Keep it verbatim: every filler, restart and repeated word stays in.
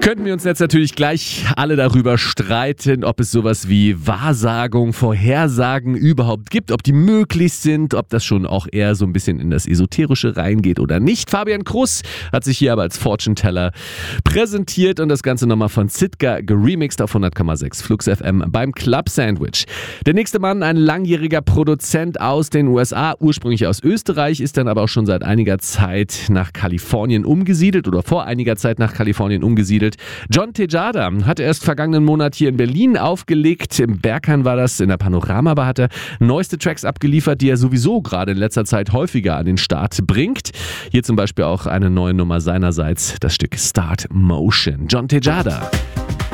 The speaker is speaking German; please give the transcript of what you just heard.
Könnten wir uns jetzt natürlich gleich alle darüber streiten, ob es sowas wie Wahrsagung, Vorhersagen überhaupt gibt, ob die möglich sind, ob das schon auch eher so ein bisschen in das Esoterische reingeht oder nicht. Fabian Kruss hat sich hier aber als Fortune-Teller präsentiert und das Ganze nochmal von Sitka geremixed auf hundert Komma sechs Flux F M beim Club Sandwich. Der nächste Mann, ein langjähriger Produzent aus den U S A, ursprünglich aus Österreich, ist dann aber auch schon seit einiger Zeit nach Kalifornien umgesiedelt oder vor einiger Zeit nach Kalifornien umgesiedelt. John Tejada hat erst vergangenen Monat hier in Berlin aufgelegt. Im Berghain war das, in der Panorama hat er neueste Tracks abgeliefert, die er sowieso gerade in letzter Zeit häufiger an den Start bringt. Hier zum Beispiel auch eine neue Nummer seinerseits, das Stück Start Motion. John Tejada.